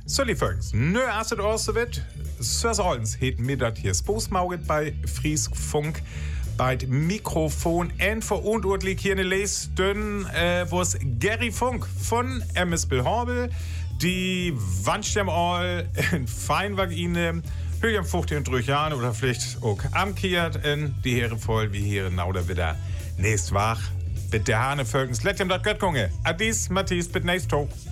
Sully folgens. Nö, als het auch so wird, Sörs Olens heet mir dat hier Spoosmauget bei Friesk Funk. Bei Mikrofon en verantwortlich hier in der Lesdünn, wo es Gary Funk von MS Bilhorbel, die Wandstamm all in Feinwagine, höher am 15 und 3 Jahren oder vielleicht auch amkehrt in die Heere voll wie hier in oder wieder nächst wach. Bitte Hane folgens. Let ihm dat Göttkunge. Adis, Matthias, bis nächst Tag.